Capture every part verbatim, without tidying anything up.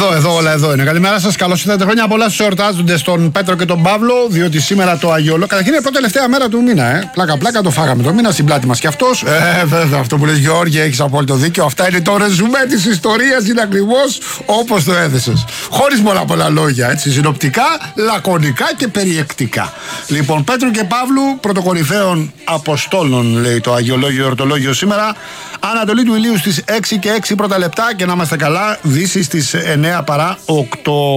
Εδώ, εδώ, όλα εδώ είναι. Καλημέρα σας, καλώς ήρθατε. Χρόνια πολλά στους εορτάζοντες, τον Πέτρο και τον Παύλο, διότι σήμερα το Αγιολόγιο. Καταρχήν είναι πρώτη τελευταία μέρα του μήνα, ε. Πλάκα-πλάκα το φάγαμε το μήνα στην πλάτη μας κι αυτός. Ε, βέβαια, αυτό που λες Γιώργη, έχεις απόλυτο δίκιο. Αυτά είναι το ρεζουμέ της ιστορίας, είναι ακριβώς όπως το έθεσες. Χωρίς πολλά πολλά λόγια, έτσι. Συνοπτικά, λακωνικά και περιεκτικά. Λοιπόν, Πέτρου και Παύλου, πρωτοκορυφαίων Αποστόλων, λέει το Αγιολόγιο Εορτολόγιο σήμερα. Ανατολή του ηλίου στις έξι και έξι πρώτα λεπτά και να είμαστε καλά, Δύση στις εννέα παρά οκτώ.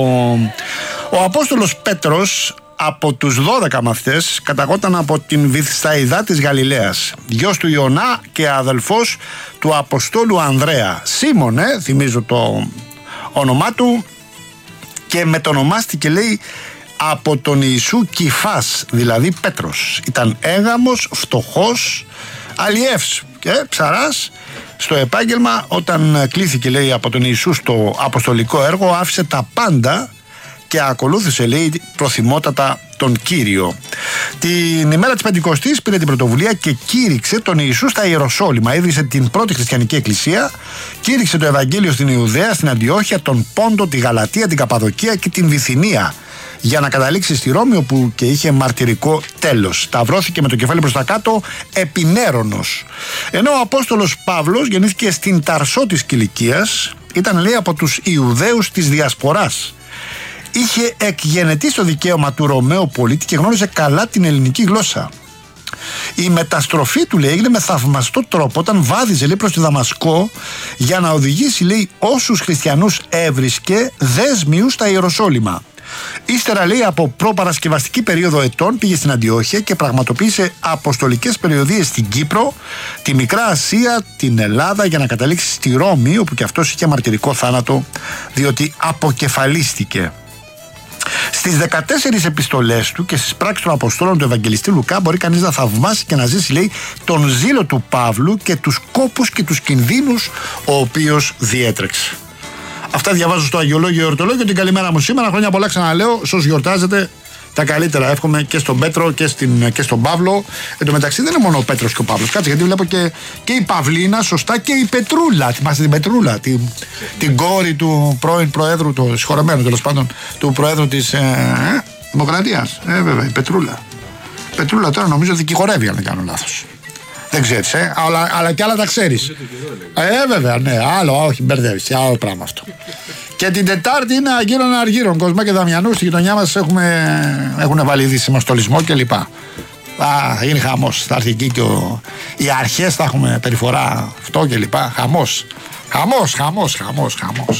Ο Απόστολος Πέτρος, από τους δώδεκα μαθητές, καταγόταν από την Βηθσαϊδά της Γαλιλαίας, γιος του Ιωνά και αδελφός του Αποστόλου Ανδρέα. Σίμων, ε, θυμίζω το όνομά του, και μετονομάστηκε, λέει, από τον Ιησού Κυφάς, δηλαδή Πέτρος. Ήταν έγαμος, φτωχός, αλλιεύς και ψαράς στο επάγγελμα. Όταν κλήθηκε, λέει, από τον Ιησού στο αποστολικό έργο, άφησε τα πάντα και ακολούθησε, λέει, προθυμότατα τον Κύριο. Την ημέρα της Πεντηκοστής πήρε την πρωτοβουλία και κήρυξε τον Ιησού στα Ιεροσόλυμα. Ίδρυσε την πρώτη χριστιανική εκκλησία, κήρυξε το Ευαγγέλιο στην Ιουδαία, στην Αντιόχεια, τον Πόντο, τη Γαλατία, την Καπαδοκία και την Βυθινία, για να καταλήξει στη Ρώμη, όπου και είχε μαρτυρικό τέλος. Σταυρώθηκε με το κεφάλι προς τα κάτω επινέρωνος. Ενώ ο Απόστολος Παύλος γεννήθηκε στην Ταρσό της Κιλικίας, ήταν, λέει, από τους Ιουδαίους της Διασποράς. Είχε εκγενετεί στο δικαίωμα του Ρωμαίου πολίτη και γνώριζε καλά την ελληνική γλώσσα. Η μεταστροφή του, λέει, έγινε με θαυμαστό τρόπο όταν βάδιζε, λέει, προς τη Δαμασκό για να οδηγήσει, λέει, όσους χριστιανούς έβρισκε δέσμιους στα Ιεροσόλυμα. Ύστερα, λέει, από προπαρασκευαστική περίοδο ετών πήγε στην Αντιόχεια και πραγματοποίησε αποστολικές περιοδίες στην Κύπρο, τη Μικρά Ασία, την Ελλάδα, για να καταλήξει στη Ρώμη, όπου και αυτός είχε μαρτυρικό θάνατο διότι αποκεφαλίστηκε. Στις δεκατέσσερις επιστολές του και στις πράξεις των Αποστόλων του Ευαγγελιστή Λουκά μπορεί κανείς να θαυμάσει και να ζήσει, λέει, τον ζήλο του Παύλου και τους κόπους και τους κινδύνους ο οποίος διέτρεξε. Αυτά διαβάζω στο Αγιολόγιο Εορτολόγιο. Την καλημέρα μου σήμερα. Χρόνια πολλά, ξαναλέω. Όσους γιορτάζετε, τα καλύτερα εύχομαι και στον Πέτρο και, στην, και στον Παύλο. Εν τω μεταξύ δεν είναι μόνο ο Πέτρος και ο Παύλος. Κάτσε, γιατί βλέπω και, και η Παυλίνα, σωστά, και η Πετρούλα. Θυμάστε την Πετρούλα, την, την κόρη του πρώην Προέδρου, του συγχωρεμένου τέλος πάντων, του Προέδρου της ε, ε, Δημοκρατίας. Ε, βέβαια, η Πετρούλα. Η Πετρούλα τώρα νομίζω δικηγορεύει, αν δεν κάνω λάθος. Δεν ξέρεις, ε, αλλά, αλλά και άλλα τα ξέρεις. Ε, βέβαια, ναι, άλλο, όχι, μπερδεύεις, άλλο πράγμα αυτό. Και την Τετάρτη είναι Αργύρων Αργύρων. Κοσμά και Δαμιανού στη γειτονιά μας έχουν βάλει ήδη σημαστολισμό κλπ. Α, είναι χαμός. Θα έρθει εκεί και ο, οι αρχές θα έχουμε περιφορά αυτό κλπ. Χαμός. Χαμός, χαμός, χαμός, χαμός.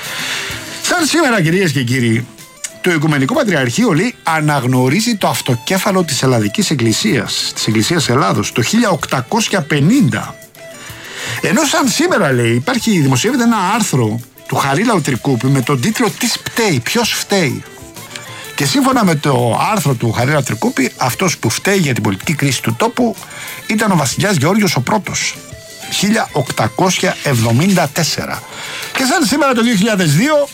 Σαν σήμερα, κυρίες και κύριοι, το Οικουμενικό Πατριαρχείο, λέει, αναγνωρίζει το αυτοκέφαλο της Ελλαδικής Εκκλησίας, της Εκκλησίας Ελλάδος, το χίλια οκτακόσια πενήντα. Ενώ σαν σήμερα, λέει, υπάρχει, δημοσιεύεται ένα άρθρο του Χαρίλαου Τρικούπη με τον τίτλο «Τι φταίει, ποιος φταίει». Και σύμφωνα με το άρθρο του Χαρίλαου Τρικούπη, αυτός που φταίει για την πολιτική κρίση του τόπου ήταν ο βασιλιάς Γεώργιος ο Πρώτος, χίλια οκτακόσια εβδομήντα τέσσερα. Και σαν σήμερα το δύο χιλιάδες δύο,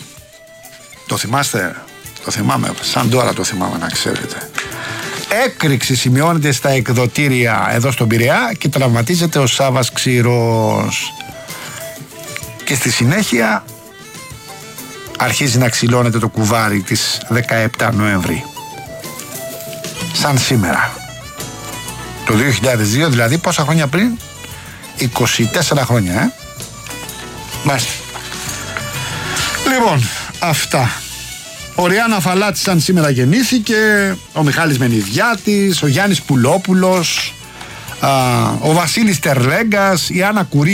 το θυμάστε, το θυμάμαι, σαν τώρα το θυμάμαι, να ξέρετε. Έκρηξη σημειώνεται στα εκδοτήρια εδώ στον Πειραιά και τραυματίζεται ο Σάββας Ξηρός. Και στη συνέχεια αρχίζει να ξυλώνεται το κουβάρι της δεκαεπτά Νοέμβρη. Σαν σήμερα. Το δύο χιλιάδες δύο, δηλαδή πόσα χρόνια πριν? είκοσι τέσσερα χρόνια, ε. Μάλιστα. Λοιπόν, αυτά. Ο Ριάννα Φαλάτης σαν σήμερα γεννήθηκε, ο Μιχάλης Μενιδιάτης, ο Γιάννης Πουλόπουλος, α, ο Βασίλης Τερλέγκας, η Άννα Κουρί.